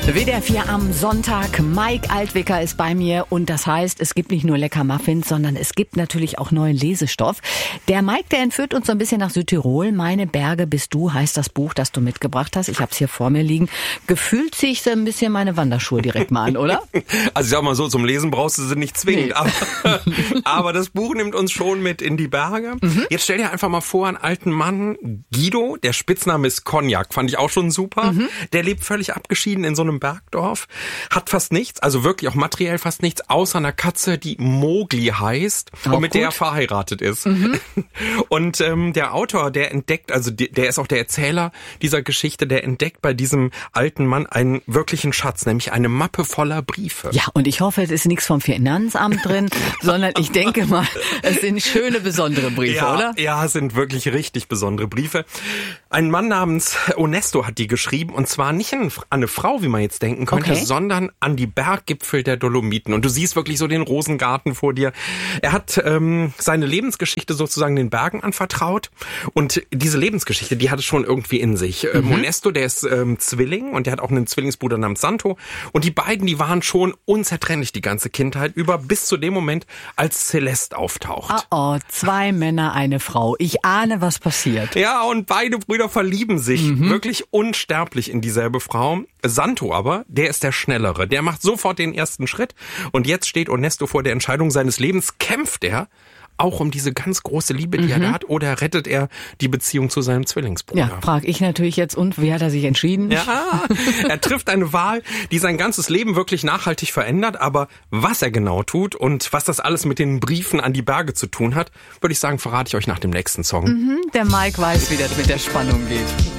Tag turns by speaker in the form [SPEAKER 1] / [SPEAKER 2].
[SPEAKER 1] WDR 4 am Sonntag. Mike Altwicker ist bei mir und das heißt, es gibt nicht nur lecker Muffins, sondern es gibt natürlich auch neuen Lesestoff. Der Mike, der entführt uns so ein bisschen nach Südtirol. Meine Berge bist du heißt das Buch, das du mitgebracht hast. Ich habe es hier vor mir liegen. Gefühlt ziehe ich so ein bisschen meine Wanderschuhe direkt mal an, oder?
[SPEAKER 2] Also ich sag mal so, zum Lesen brauchst du sie nicht zwingend. Nee. Aber das Buch nimmt uns schon mit in die Berge. Jetzt stell dir einfach mal vor, einen alten Mann, Guido, der Spitzname ist Cognac, fand ich auch schon super. Der lebt völlig abgeschieden in so einem Bergdorf, hat fast nichts, also wirklich auch materiell fast nichts, außer einer Katze, die Mowgli heißt und mit der er verheiratet ist. Und der Autor, der entdeckt, also der ist auch der Erzähler dieser Geschichte, der entdeckt bei diesem alten Mann einen wirklichen Schatz, nämlich eine Mappe voller Briefe.
[SPEAKER 1] Ja, und ich hoffe, es ist nichts vom Finanzamt drin, sondern ich denke mal, es sind schöne, besondere Briefe,
[SPEAKER 2] ja,
[SPEAKER 1] oder?
[SPEAKER 2] Ja, es sind wirklich richtig besondere Briefe. Ein Mann namens Onesto hat die geschrieben, und zwar nicht an eine Frau, wie man jetzt denken könnte, sondern an die Berggipfel der Dolomiten. Und du siehst wirklich so den Rosengarten vor dir. Er hat seine Lebensgeschichte sozusagen den Bergen anvertraut. Und diese Lebensgeschichte, die hat es schon irgendwie in sich. Onesto, der ist Zwilling und der hat auch einen Zwillingsbruder namens Santo. Und die beiden, die waren schon unzertrennlich die ganze Kindheit über, bis zu dem Moment, als Celeste auftaucht.
[SPEAKER 1] Oh, 2 Männer, eine Frau. Ich ahne, was passiert.
[SPEAKER 2] Ja, und beide Brüder verlieben sich wirklich unsterblich in dieselbe Frau. Santo aber, der ist der Schnellere. Der macht sofort den ersten Schritt. Und jetzt steht Onesto vor der Entscheidung seines Lebens. Kämpft er auch um diese ganz große Liebe, die er da hat, oder rettet er die Beziehung zu seinem Zwillingsbruder?
[SPEAKER 1] Ja, frag ich natürlich jetzt, und wie hat er sich entschieden?
[SPEAKER 2] Ja, er trifft eine Wahl, die sein ganzes Leben wirklich nachhaltig verändert, aber was er genau tut und was das alles mit den Briefen an die Berge zu tun hat, würde ich sagen, verrate ich euch nach dem nächsten Song.
[SPEAKER 1] Der Mike weiß, wie das mit der Spannung geht.